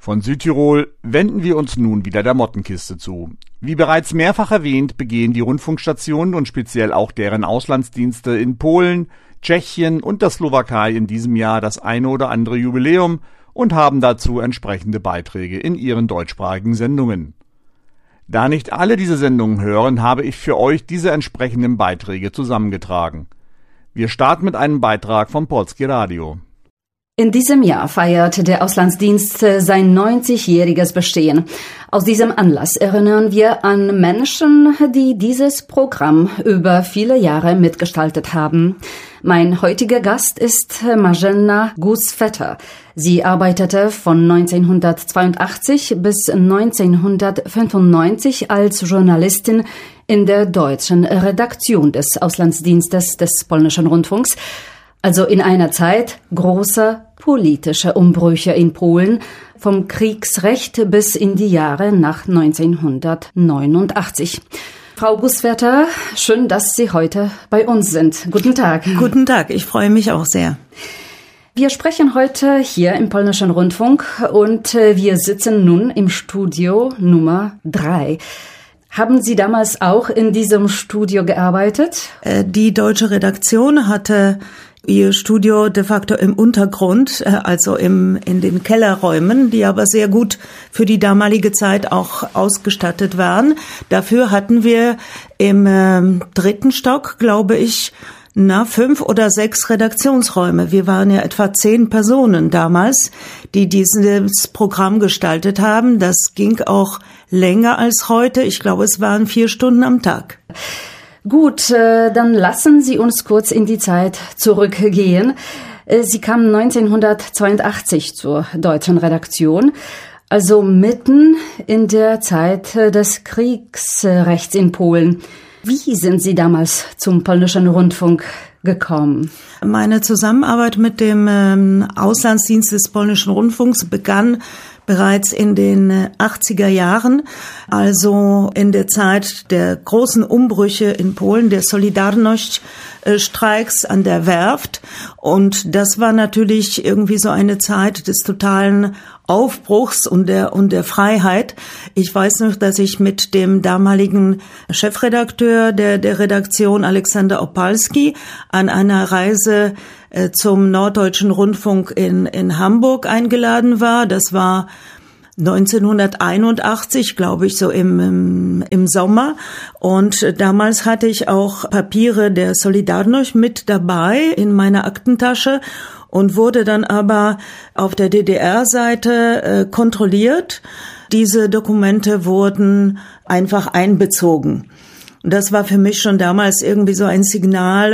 Von Südtirol wenden wir uns nun wieder der Mottenkiste zu. Wie bereits mehrfach erwähnt, begehen die Rundfunkstationen und speziell auch deren Auslandsdienste in Polen, Tschechien und der Slowakei in diesem Jahr das eine oder andere Jubiläum und haben dazu entsprechende Beiträge in ihren deutschsprachigen Sendungen. Da nicht alle diese Sendungen hören, habe ich für euch diese entsprechenden Beiträge zusammengetragen. Wir starten mit einem Beitrag vom Polskie Radio. In diesem Jahr feiert der Auslandsdienst sein 90-jähriges Bestehen. Aus diesem Anlass erinnern wir an Menschen, die dieses Programm über viele Jahre mitgestaltet haben. Mein heutiger Gast ist Marzena Gusvetter. Sie arbeitete von 1982 bis 1995 als Journalistin in der deutschen Redaktion des Auslandsdienstes des Polnischen Rundfunks. Also in einer Zeit großer politischer Umbrüche in Polen, vom Kriegsrecht bis in die Jahre nach 1989. Frau Gusvetter, schön, dass Sie heute bei uns sind. Guten Tag. Guten Tag, ich freue mich auch sehr. Wir sprechen heute hier im Polnischen Rundfunk und wir sitzen nun im Studio Nummer 3. Haben Sie damals auch in diesem Studio gearbeitet? Die deutsche Redaktion hatte ihr Studio de facto im Untergrund, also in den Kellerräumen, die aber sehr gut für die damalige Zeit auch ausgestattet waren. Dafür hatten wir im 3. Stock, glaube ich, 5 oder 6 Redaktionsräume. Wir waren ja etwa 10 Personen damals, die dieses Programm gestaltet haben. Das ging auch länger als heute. Ich glaube, es waren 4 Stunden am Tag. Gut, dann lassen Sie uns kurz in die Zeit zurückgehen. Sie kamen 1982 zur deutschen Redaktion, also mitten in der Zeit des Kriegsrechts in Polen. Wie sind Sie damals zum Polnischen Rundfunk gekommen? Meine Zusammenarbeit mit dem Auslandsdienst des Polnischen Rundfunks begann bereits in den 80er Jahren, also in der Zeit der großen Umbrüche in Polen, der Solidarność-Streiks an der Werft. Und das war natürlich irgendwie so eine Zeit des totalen Aufbruchs und der Freiheit. Ich weiß noch, dass ich mit dem damaligen Chefredakteur der Redaktion, Aleksander Opalski, an einer Reise zum Norddeutschen Rundfunk in Hamburg eingeladen war. Das war 1981, glaube ich, so im Sommer. Und damals hatte ich auch Papiere der Solidarność mit dabei in meiner Aktentasche und wurde dann aber auf der DDR-Seite kontrolliert. Diese Dokumente wurden einfach einbezogen. Und das war für mich schon damals irgendwie so ein Signal,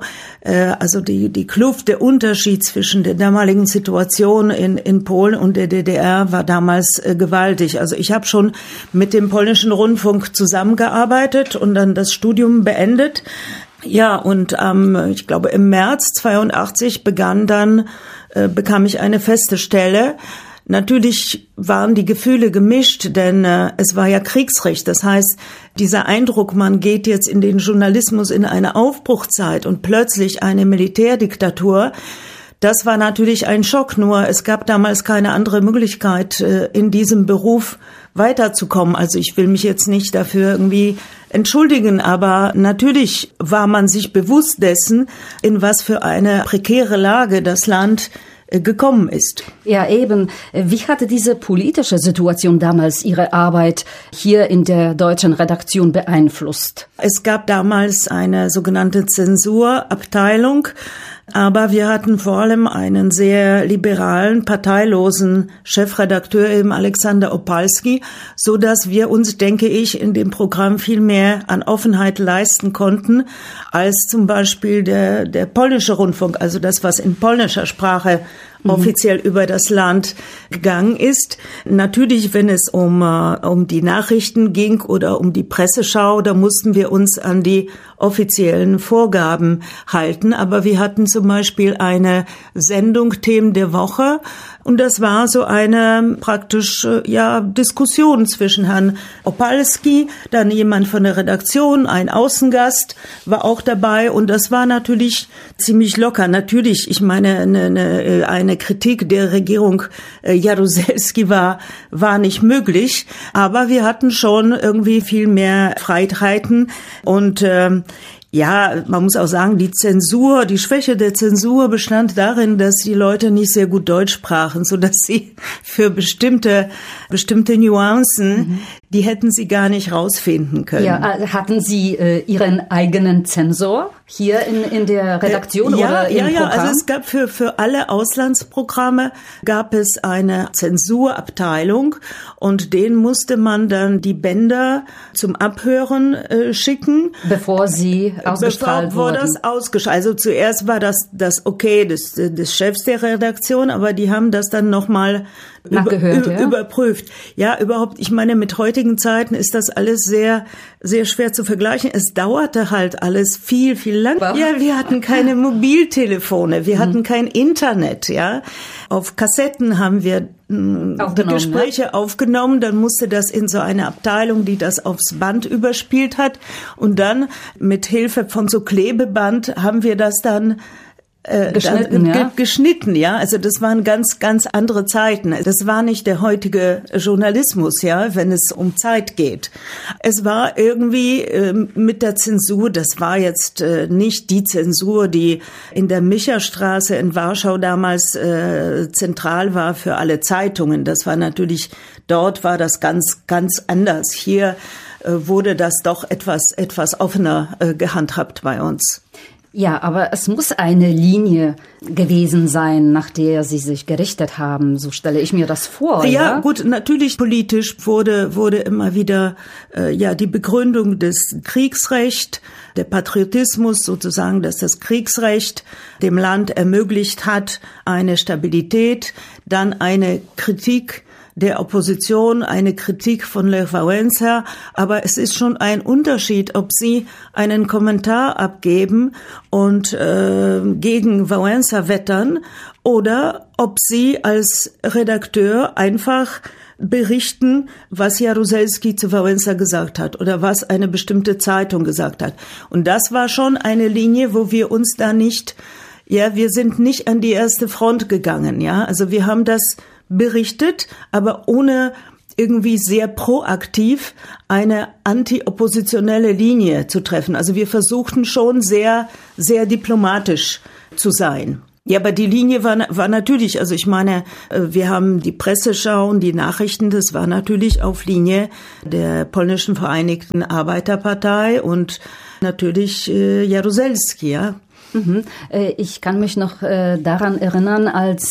also die Kluft, der Unterschied zwischen der damaligen Situation in Polen und der DDR war damals gewaltig. Also ich habe schon mit dem Polnischen Rundfunk zusammengearbeitet und dann das Studium beendet. Ja, und ich glaube im März 82 bekam ich eine feste Stelle. Natürlich waren die Gefühle gemischt, denn es war ja Kriegsrecht. Das heißt, dieser Eindruck, man geht jetzt in den Journalismus in eine Aufbruchzeit und plötzlich eine Militärdiktatur, das war natürlich ein Schock. Nur es gab damals keine andere Möglichkeit, in diesem Beruf weiterzukommen. Also ich will mich jetzt nicht dafür irgendwie entschuldigen, aber natürlich war man sich bewusst dessen, in was für eine prekäre Lage das Land gekommen ist. Ja, eben. Wie hatte diese politische Situation damals Ihre Arbeit hier in der deutschen Redaktion beeinflusst? Es gab damals eine sogenannte Zensurabteilung, aber wir hatten vor allem einen sehr liberalen, parteilosen Chefredakteur, eben Aleksander Opalski, so dass wir uns, denke ich, in dem Programm viel mehr an Offenheit leisten konnten, als zum Beispiel der polnische Rundfunk, also das, was in polnischer Sprache offiziell über das Land gegangen ist. Natürlich, wenn es um die Nachrichten ging oder um die Presseschau, da mussten wir uns an die offiziellen Vorgaben halten. Aber wir hatten zum Beispiel eine Sendung Themen der Woche und das war so eine praktisch Diskussion zwischen Herrn Opalski, dann jemand von der Redaktion, ein Außengast war auch dabei und das war natürlich ziemlich locker. Natürlich, ich meine, eine eine Kritik der Regierung Jaruzelski war nicht möglich. Aber wir hatten schon irgendwie viel mehr Freiheiten und ja, man muss auch sagen, die Schwäche der Zensur bestand darin, dass die Leute nicht sehr gut Deutsch sprachen, so dass sie für bestimmte Nuancen, die hätten sie gar nicht rausfinden können. Ja, hatten Sie Ihren eigenen Zensor hier in der Redaktion oder im Programm? Ja, also es gab für alle Auslandsprogramme gab es eine Zensurabteilung und denen musste man dann die Bänder zum Abhören schicken. Bevor sie ausgestrahlt wurden. Das ausgestrahlt. Also zuerst war das okay des Chefs der Redaktion, aber die haben das dann nochmal überprüft. Ja, überhaupt, ich meine, mit heutigen Zeiten ist das alles sehr, sehr schwer zu vergleichen. Es dauerte halt alles viel, viel länger. Ja, wir hatten keine Mobiltelefone, wir hatten kein Internet, ja. Auf Kassetten haben wir die Gespräche aufgenommen, dann musste das in so eine Abteilung, die das aufs Band überspielt hat, und dann mit Hilfe von so Klebeband haben wir das dann geschnitten, ja. Also das waren ganz, ganz andere Zeiten. Das war nicht der heutige Journalismus, ja, wenn es um Zeit geht. Es war irgendwie mit der Zensur, das war jetzt nicht die Zensur, die in der Micherstraße in Warschau damals zentral war für alle Zeitungen. Das war natürlich, dort war das ganz, ganz anders. Hier wurde das doch etwas offener gehandhabt bei uns. Ja, aber es muss eine Linie gewesen sein, nach der Sie sich gerichtet haben. So stelle ich mir das vor. Ja, gut, natürlich politisch wurde immer wieder die Begründung des Kriegsrechts, der Patriotismus sozusagen, dass das Kriegsrecht dem Land ermöglicht hat, eine Stabilität, dann eine Kritik der Opposition, eine Kritik von Lech Wałęsa, aber es ist schon ein Unterschied, ob Sie einen Kommentar abgeben und gegen Wałęsa wettern oder ob Sie als Redakteur einfach berichten, was Jaruzelski zu Wałęsa gesagt hat oder was eine bestimmte Zeitung gesagt hat. Und das war schon eine Linie, wo wir uns da nicht, wir sind nicht an die erste Front gegangen, ja. Also wir haben das berichtet, aber ohne irgendwie sehr proaktiv eine anti-oppositionelle Linie zu treffen. Also wir versuchten schon sehr, sehr diplomatisch zu sein. Ja, aber die Linie war natürlich, also ich meine, wir haben die Presseschau und die Nachrichten, das war natürlich auf Linie der polnischen Vereinigten Arbeiterpartei und natürlich Jaruzelski, ja. Ich kann mich noch daran erinnern, als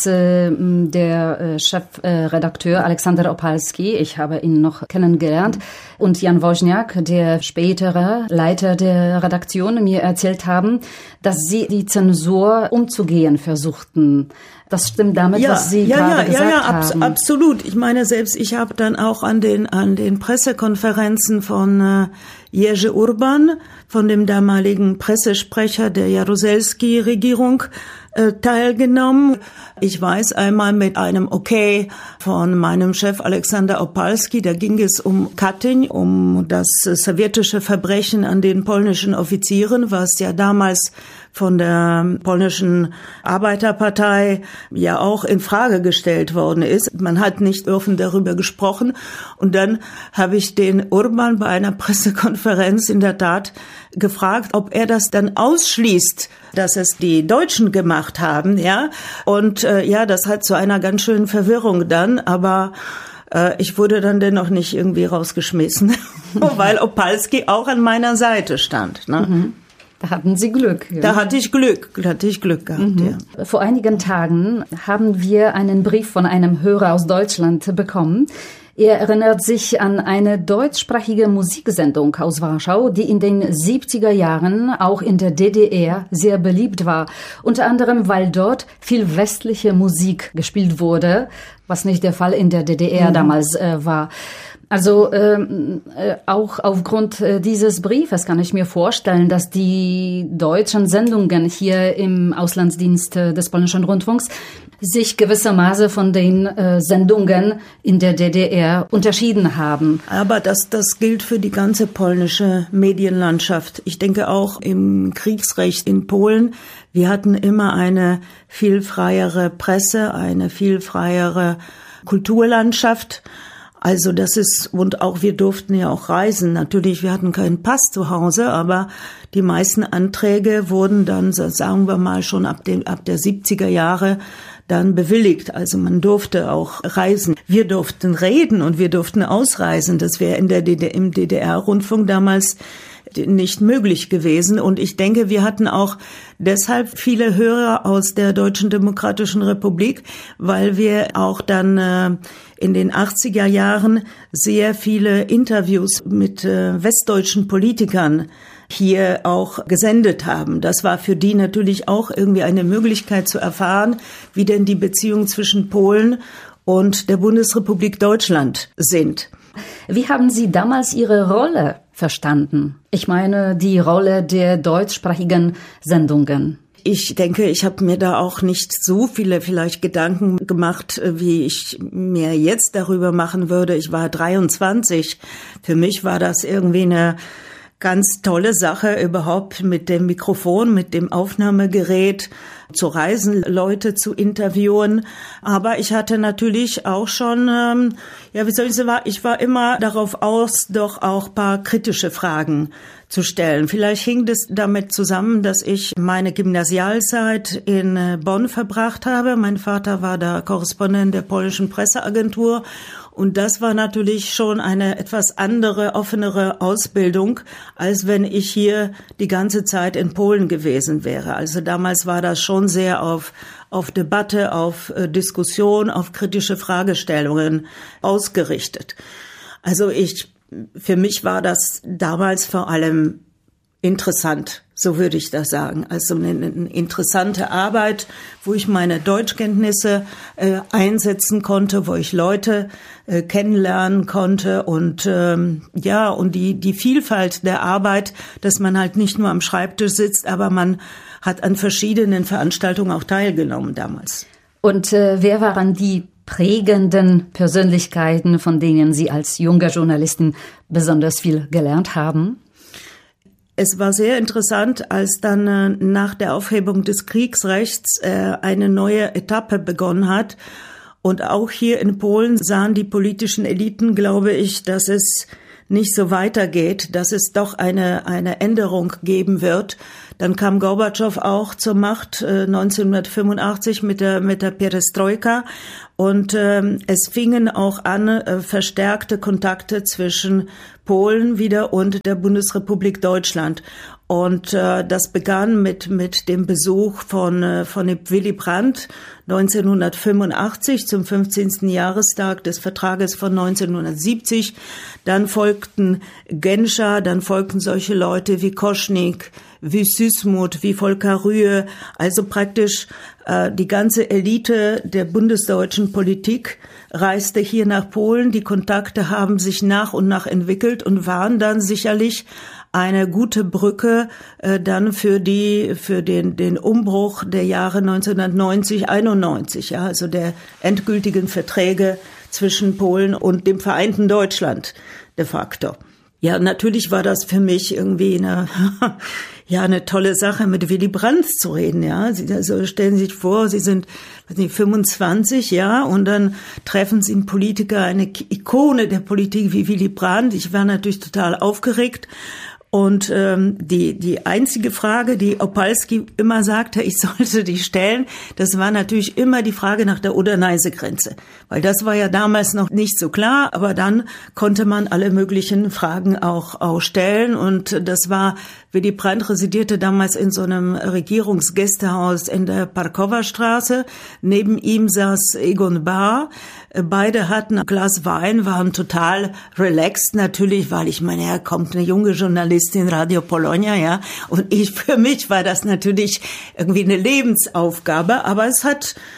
der Chefredakteur Aleksander Opalski, ich habe ihn noch kennengelernt, und Jan Woźniak, der spätere Leiter der Redaktion, mir erzählt haben, dass sie die Zensur umzugehen versuchten. Das stimmt damit, was Sie gerade gesagt haben. Absolut. Ich meine, selbst ich habe dann auch an den Pressekonferenzen von Jerzy Urban, von dem damaligen Pressesprecher der Jaruzelski-Regierung, teilgenommen. Ich weiß einmal mit einem Okay von meinem Chef Aleksander Opalski, da ging es um Katyń, um das sowjetische Verbrechen an den polnischen Offizieren, was ja damals von der polnischen Arbeiterpartei ja auch in Frage gestellt worden ist. Man hat nicht offen darüber gesprochen. Und dann habe ich den Urban bei einer Pressekonferenz in der Tat gefragt, ob er das dann ausschließt, dass es die Deutschen gemacht haben, ja. Und das hat zu einer ganz schönen Verwirrung dann, aber ich wurde dann dennoch nicht irgendwie rausgeschmissen, weil Opalski auch an meiner Seite stand, ne? Mhm. Da hatten Sie Glück. Ja. Da hatte ich Glück gehabt, ja. Vor einigen Tagen haben wir einen Brief von einem Hörer aus Deutschland bekommen. Er erinnert sich an eine deutschsprachige Musiksendung aus Warschau, die in den 70er Jahren auch in der DDR sehr beliebt war. Unter anderem, weil dort viel westliche Musik gespielt wurde, was nicht der Fall in der DDR damals war. Also auch aufgrund dieses Briefes kann ich mir vorstellen, dass die deutschen Sendungen hier im Auslandsdienst des polnischen Rundfunks sich gewissermaßen von den Sendungen in der DDR unterschieden haben. Aber das gilt für die ganze polnische Medienlandschaft. Ich denke auch im Kriegsrecht in Polen Wir hatten immer eine viel freiere Presse, eine viel freiere Kulturlandschaft. Also das ist, und auch wir durften ja auch reisen. Natürlich, wir hatten keinen Pass zu Hause, aber die meisten Anträge wurden dann, sagen wir mal, schon ab der 70er Jahre dann bewilligt. Also man durfte auch reisen. Wir durften reden und wir durften ausreisen. Das wäre im DDR-Rundfunk damals nicht möglich gewesen. Und ich denke, wir hatten auch deshalb viele Hörer aus der Deutschen Demokratischen Republik, weil wir auch dann in den 80er Jahren sehr viele Interviews mit westdeutschen Politikern hier auch gesendet haben. Das war für die natürlich auch irgendwie eine Möglichkeit zu erfahren, wie denn die Beziehungen zwischen Polen und der Bundesrepublik Deutschland sind. Wie haben Sie damals Ihre Rolle verstanden? Ich meine, die Rolle der deutschsprachigen Sendungen. Ich denke, ich habe mir da auch nicht so viele vielleicht Gedanken gemacht, wie ich mir jetzt darüber machen würde. Ich war 23. Für mich war das irgendwie eine ganz tolle Sache, überhaupt mit dem Mikrofon, mit dem Aufnahmegerät zu reisen, Leute zu interviewen. Aber ich hatte natürlich auch schon, ich war immer darauf aus, doch auch paar kritische Fragen zu stellen. Vielleicht hing das damit zusammen, dass ich meine Gymnasialzeit in Bonn verbracht habe. Mein Vater war da Korrespondent der polnischen Presseagentur. Und das war natürlich schon eine etwas andere, offenere Ausbildung, als wenn ich hier die ganze Zeit in Polen gewesen wäre. Also damals war das schon sehr auf Debatte, auf Diskussion, auf kritische Fragestellungen ausgerichtet. Also für mich war das damals vor allem interessant, so würde ich das sagen. Also eine interessante Arbeit, wo ich meine Deutschkenntnisse einsetzen konnte, wo ich Leute kennenlernen konnte und und die Vielfalt der Arbeit, dass man halt nicht nur am Schreibtisch sitzt, aber man hat an verschiedenen Veranstaltungen auch teilgenommen damals. Und wer waren die prägenden Persönlichkeiten, von denen Sie als junge Journalistin besonders viel gelernt haben? Es war sehr interessant, als dann nach der Aufhebung des Kriegsrechts eine neue Etappe begonnen hat. Und auch hier in Polen sahen die politischen Eliten, glaube ich, dass es nicht so weitergeht, dass es doch eine Änderung geben wird. Dann kam Gorbatschow auch zur Macht 1985 mit der Perestroika. Und es fingen auch an, verstärkte Kontakte zwischen Polen wieder und der Bundesrepublik Deutschland. Und das begann mit dem Besuch von Willy Brandt 1985 zum 15. Jahrestag des Vertrages von 1970. Dann folgten Genscher, dann folgten solche Leute wie Koschnik, wie Süßmuth, wie Volker Rühe, also praktisch die ganze Elite der bundesdeutschen Politik reiste hier nach Polen. Die Kontakte haben sich nach und nach entwickelt und waren dann sicherlich eine gute Brücke dann für den Umbruch der Jahre 1990, 91, ja, also der endgültigen Verträge zwischen Polen und dem vereinten Deutschland de facto. Ja, natürlich war das für mich irgendwie eine tolle Sache, mit Willy Brandt zu reden, ja. Also stellen Sie sich vor, Sie sind, 25, ja, und dann treffen Sie einen Politiker, eine Ikone der Politik wie Willy Brandt. Ich war natürlich total aufgeregt. Und die einzige Frage, die Opalski immer sagte, ich sollte die stellen, das war natürlich immer die Frage nach der Oder-Neiße-Grenze. Weil das war ja damals noch nicht so klar, aber dann konnte man alle möglichen Fragen auch stellen. Und das war, Willy Brandt residierte damals in so einem Regierungsgästehaus in der Parkower Straße. Neben ihm saß Egon Bahr. Beide hatten ein Glas Wein, waren total relaxed natürlich, weil ich meine, ja, kommt eine junge Journalistin, Radio Polonia, ja. Und für mich war das natürlich irgendwie eine Lebensaufgabe, aber es hat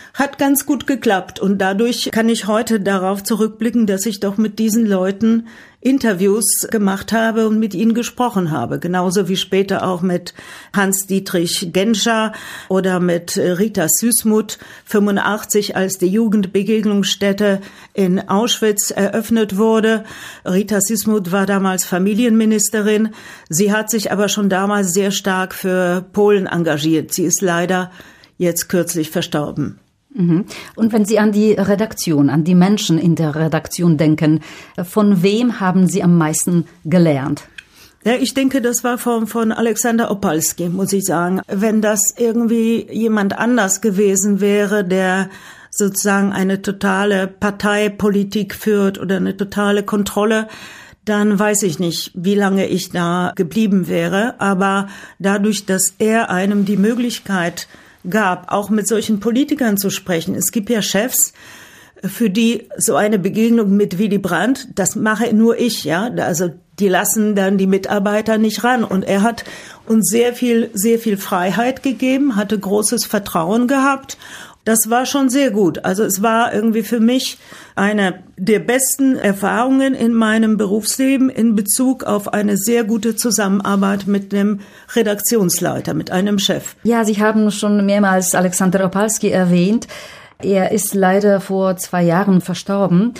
hat ganz gut geklappt. Und dadurch kann ich heute darauf zurückblicken, dass ich doch mit diesen Leuten Interviews gemacht habe und mit ihnen gesprochen habe. Genauso wie später auch mit Hans-Dietrich Genscher oder mit Rita Süssmuth 85, als die Jugendbegegnungsstätte in Auschwitz eröffnet wurde. Rita Süssmuth war damals Familienministerin. Sie hat sich aber schon damals sehr stark für Polen engagiert. Sie ist leider jetzt kürzlich verstorben. Und wenn Sie an die Redaktion, an die Menschen in der Redaktion denken, von wem haben Sie am meisten gelernt? Ja, ich denke, das war von Alexander Opalski, muss ich sagen. Wenn das irgendwie jemand anders gewesen wäre, der sozusagen eine totale Parteipolitik führt oder eine totale Kontrolle, dann weiß ich nicht, wie lange ich da geblieben wäre. Aber dadurch, dass er einem die Möglichkeit gab, auch mit solchen Politikern zu sprechen. Es gibt ja Chefs, für die so eine Begegnung mit Willy Brandt, das mache nur ich, ja. Also die lassen dann die Mitarbeiter nicht ran. Und er hat uns sehr viel Freiheit gegeben, hatte großes Vertrauen gehabt. Das war schon sehr gut. Also es war irgendwie für mich eine der besten Erfahrungen in meinem Berufsleben in Bezug auf eine sehr gute Zusammenarbeit mit einem Redaktionsleiter, mit einem Chef. Ja, Sie haben schon mehrmals Alexander Opalski erwähnt. Er ist leider vor 2 Jahren verstorben.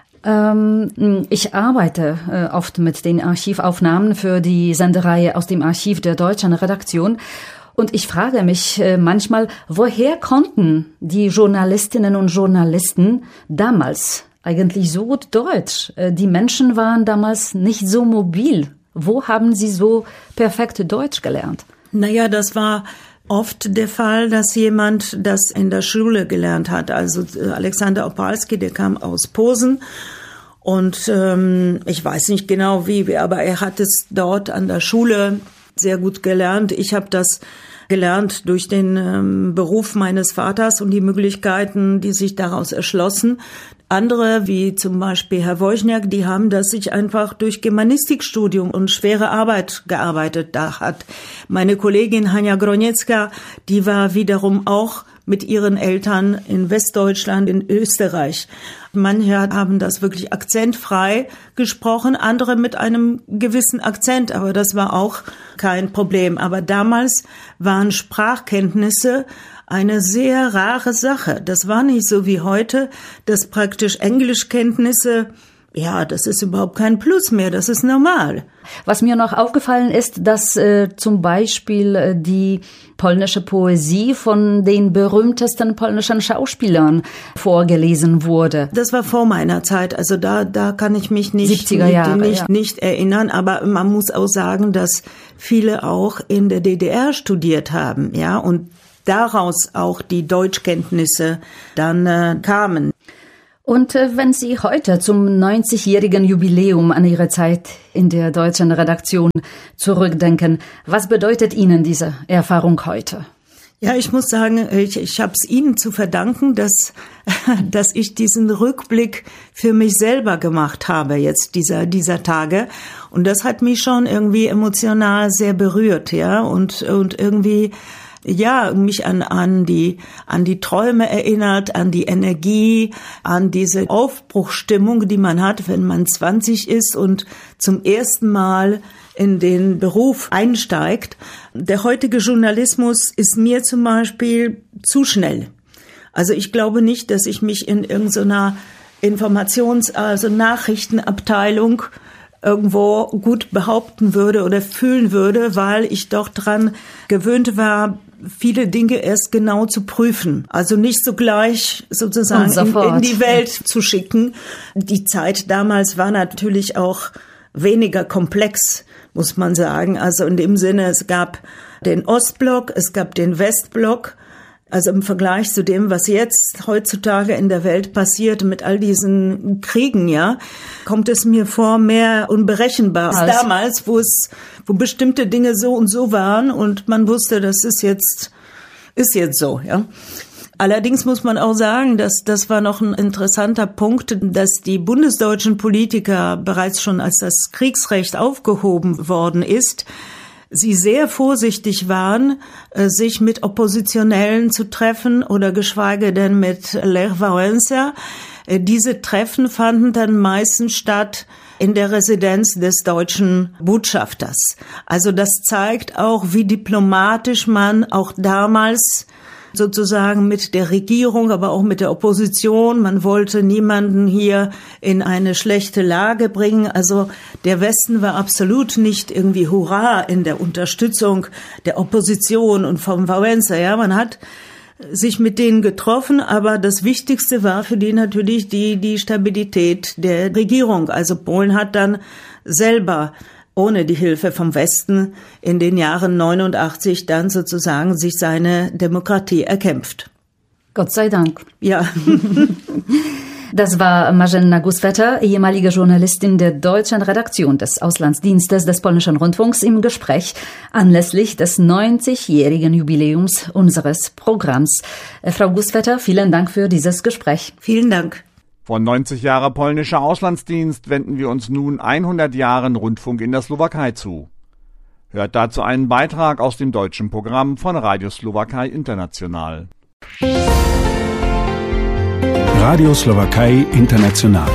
Ich arbeite oft mit den Archivaufnahmen für die Sendereihe aus dem Archiv der deutschen Redaktion. Und ich frage mich manchmal, woher konnten die Journalistinnen und Journalisten damals eigentlich so gut Deutsch? Die Menschen waren damals nicht so mobil. Wo haben sie so perfekt Deutsch gelernt? Naja, das war oft der Fall, dass jemand das in der Schule gelernt hat. Also Alexander Opalski, der kam aus Posen. Und ich weiß nicht genau wie, aber er hat es dort an der Schule sehr gut gelernt. Ich habe das gelernt durch den Beruf meines Vaters und die Möglichkeiten, die sich daraus erschlossen. Andere, wie zum Beispiel Herr Wojniak, die haben das sich einfach durch Germanistikstudium und schwere Arbeit gearbeitet. Da hat meine Kollegin Hania Groniecka, die war wiederum auch mit ihren Eltern in Westdeutschland, in Österreich. Manche haben das wirklich akzentfrei gesprochen, andere mit einem gewissen Akzent, aber das war auch kein Problem. Aber damals waren Sprachkenntnisse eine sehr rare Sache. Das war nicht so wie heute, dass praktisch Englischkenntnisse, ja, das ist überhaupt kein Plus mehr, das ist normal. Was mir noch aufgefallen ist, dass zum Beispiel die polnische Poesie von den berühmtesten polnischen Schauspielern vorgelesen wurde. Das war vor meiner Zeit, also da kann ich mich nicht 70er Jahre, nicht erinnern, aber man muss auch sagen, dass viele auch in der DDR studiert haben, ja, und daraus auch die Deutschkenntnisse dann kamen. Und wenn Sie heute zum 90-jährigen Jubiläum an Ihre Zeit in der deutschen Redaktion zurückdenken, was bedeutet Ihnen diese Erfahrung heute? Ja, ich muss sagen, ich habe es Ihnen zu verdanken, dass ich diesen Rückblick für mich selber gemacht habe jetzt dieser Tage. Und das hat mich schon irgendwie emotional sehr berührt, ja, und irgendwie ja, mich an die Träume erinnert, an die Energie, an diese Aufbruchsstimmung, die man hat, wenn man 20 ist und zum ersten Mal in den Beruf einsteigt. Der heutige Journalismus ist mir zum Beispiel zu schnell. Also ich glaube nicht, dass ich mich in irgendeiner Nachrichtenabteilung irgendwo gut behaupten würde oder fühlen würde, weil ich doch dran gewöhnt war, viele Dinge erst genau zu prüfen. Also nicht sogleich sozusagen in die Welt zu schicken. Die Zeit damals war natürlich auch weniger komplex, muss man sagen. Also in dem Sinne, es gab den Ostblock, es gab den Westblock. Also im Vergleich zu dem, was jetzt heutzutage in der Welt passiert mit all diesen Kriegen, ja, kommt es mir vor mehr unberechenbar als damals, wo bestimmte Dinge so und so waren und man wusste, das ist jetzt so, ja. Allerdings muss man auch sagen, dass das war noch ein interessanter Punkt, dass die bundesdeutschen Politiker bereits schon als das Kriegsrecht aufgehoben worden ist, sie sehr vorsichtig waren, sich mit Oppositionellen zu treffen oder geschweige denn mit Lech Wałęsa. Diese Treffen fanden dann meistens statt in der Residenz des deutschen Botschafters. Also das zeigt auch, wie diplomatisch man auch damals sozusagen mit der Regierung, aber auch mit der Opposition. Man wollte niemanden hier in eine schlechte Lage bringen. Also der Westen war absolut nicht irgendwie Hurra in der Unterstützung der Opposition und vom Wałęsa. Ja, man hat sich mit denen getroffen, aber das Wichtigste war für die natürlich die Stabilität der Regierung. Also Polen hat dann selber ohne die Hilfe vom Westen in den Jahren 89 dann sozusagen sich seine Demokratie erkämpft. Gott sei Dank. Ja. Das war Marzena Guswetter, ehemalige Journalistin der deutschen Redaktion des Auslandsdienstes des Polnischen Rundfunks, im Gespräch anlässlich des 90-jährigen Jubiläums unseres Programms. Frau Guswetter, vielen Dank für dieses Gespräch. Vielen Dank. Von 90 Jahre polnischer Auslandsdienst wenden wir uns nun 100 Jahren Rundfunk in der Slowakei zu. Hört dazu einen Beitrag aus dem deutschen Programm von Radio Slowakei International. Radio Slowakei International.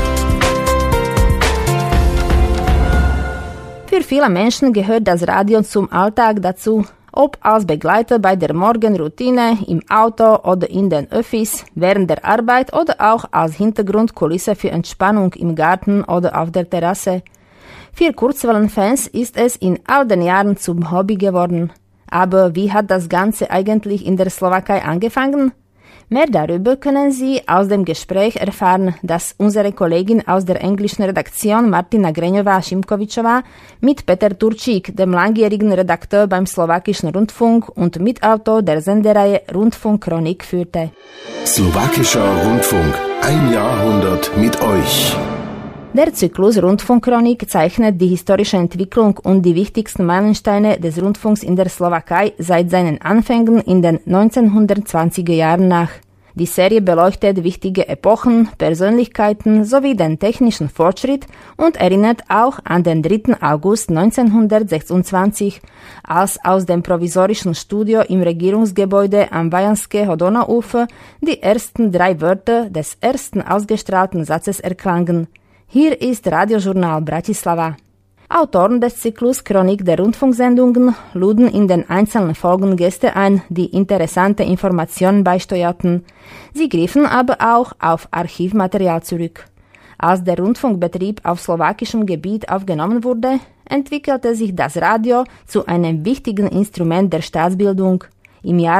Für viele Menschen gehört das Radio zum Alltag dazu. Ob als Begleiter bei der Morgenroutine, im Auto oder in den Öffis, während der Arbeit oder auch als Hintergrundkulisse für Entspannung im Garten oder auf der Terrasse. Für Kurzwellenfans ist es in all den Jahren zum Hobby geworden. Aber wie hat das Ganze eigentlich in der Slowakei angefangen? Mehr darüber können Sie aus dem Gespräch erfahren, das unsere Kollegin aus der englischen Redaktion Martina Greňová-Šimkovičová mit Peter Turčík, dem langjährigen Redakteur beim Slowakischen Rundfunk und Mitautor der Sendereihe Rundfunkchronik, führte. Slowakischer Rundfunk, ein Jahrhundert mit euch. Der Zyklus Rundfunkchronik zeichnet die historische Entwicklung und die wichtigsten Meilensteine des Rundfunks in der Slowakei seit seinen Anfängen in den 1920er Jahren nach. Die Serie beleuchtet wichtige Epochen, Persönlichkeiten sowie den technischen Fortschritt und erinnert auch an den 3. August 1926, als aus dem provisorischen Studio im Regierungsgebäude am Vajanské Donauufer die ersten 3 Wörter des ersten ausgestrahlten Satzes erklangen. Hier ist Radiojournal Bratislava. Autoren des Zyklus Chronik der Rundfunksendungen luden in den einzelnen Folgen Gäste ein, die interessante Informationen beisteuerten. Sie griffen aber auch auf Archivmaterial zurück. Als der Rundfunkbetrieb auf slowakischem Gebiet aufgenommen wurde, entwickelte sich das Radio zu einem wichtigen Instrument der Staatsbildung. Im Jahr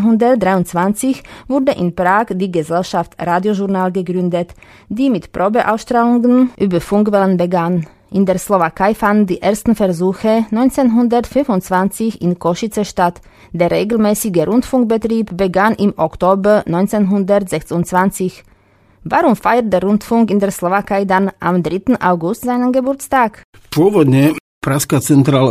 1923 wurde in Prag die Gesellschaft Radiojournal gegründet, die mit Probeausstrahlungen über Funkwellen begann. In der Slowakei fanden die ersten Versuche 1925 in Košice statt. Der regelmäßige Rundfunkbetrieb begann im Oktober 1926. Warum feiert der Rundfunk in der Slowakei dann am 3. August seinen Geburtstag? Pôvodne Pražská centrála